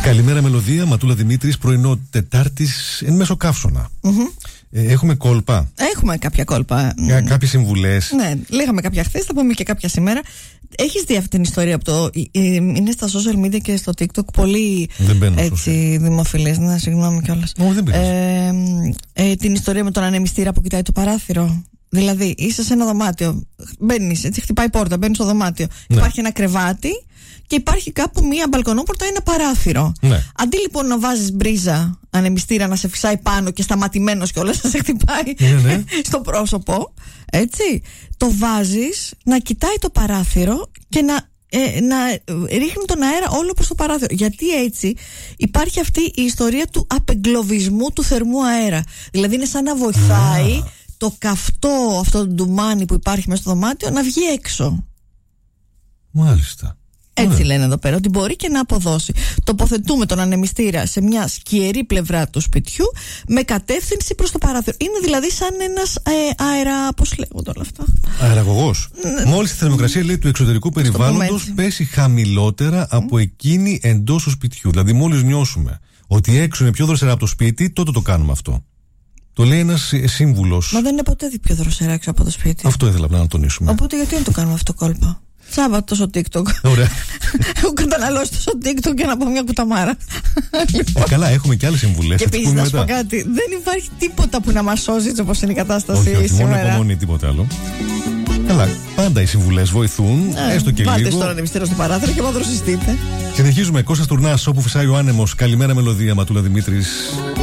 Καλημέρα, Μελωδία. Ματούλα Δημήτρης, πρωινό Τετάρτης, εν μέσω καύσωνα. Έχουμε κόλπα. Έχουμε κάποια κόλπα. Κάποιες συμβουλές. Ναι, λέγαμε κάποια χθες, θα πούμε και κάποια σήμερα. Έχεις δει αυτή την ιστορία από το. Είναι στα social media και στο TikTok πολύ έτσι δημοφιλής. Ναι, συγγνώμη κιόλας. Δεν πειράζει. Την ιστορία με τον ανεμιστήρα που κοιτάει το παράθυρο. Δηλαδή, είσαι σε ένα δωμάτιο. Μπαίνεις, έτσι χτυπάει η πόρτα, μπαίνεις στο δωμάτιο. Ναι. Υπάρχει ένα κρεβάτι και υπάρχει κάπου μία μπαλκονόπορτα, ένα παράθυρο. Ναι. Αντί λοιπόν να βάζεις μπρίζα, ανεμιστήρα, να σε φυσάει πάνω και σταματημένος κιόλας να σε χτυπάει στο πρόσωπο, έτσι, το βάζεις να κοιτάει το παράθυρο και να ρίχνει τον αέρα όλο προς το παράθυρο. Γιατί έτσι υπάρχει αυτή η ιστορία του απεγκλωβισμού του θερμού αέρα. Δηλαδή είναι σαν να βοηθάει το καυτό αυτό το ντουμάνι που υπάρχει μέσα στο δωμάτιο να βγει έξω. Μάλιστα. Έτσι λένε εδώ πέρα, ότι μπορεί και να αποδώσει. Τοποθετούμε τον ανεμιστήρα σε μια σκιερή πλευρά του σπιτιού με κατεύθυνση προς το παράθυρο. Είναι δηλαδή σαν ένας πώς λέγονται όλα αυτά. Αεραγωγός. Μόλις η θερμοκρασία, λέει, του εξωτερικού περιβάλλοντος πέσει χαμηλότερα από εκείνη εντός του σπιτιού. Δηλαδή μόλις νιώσουμε ότι έξω είναι πιο δροσερά από το σπίτι, τότε το κάνουμε αυτό. Το λέει ένας σύμβουλος. Μα δεν είναι ποτέ πιο δροσερά έξω από το σπίτι. Αυτό ήθελα να τονίσουμε. Οπότε γιατί να το κάνουμε αυτό το κόλπο. Σάββατο στο TikTok. Ωραία. Έχω καταναλώσει το στο TikTok και να πω μια κουταμάρα. Καλά, έχουμε και άλλες συμβουλές. Και επίσης να σου πω κάτι. Δεν υπάρχει τίποτα που να μας σώζει έτσι όπως είναι η κατάσταση όχι, σήμερα. Μόνο υπομονή, τίποτα άλλο. Καλά, πάντα οι συμβουλές βοηθούν, έστω και πάτε λίγο. Πάτε στο ανεμιστήριο στο παράθυρο και μαδροσυστείτε. Συνεχίζουμε. Κώστας Τουρνάς, όπου φυσάει ο άνεμος. Καλημέρα, Μελωδία. Ματούλα Δημήτρης.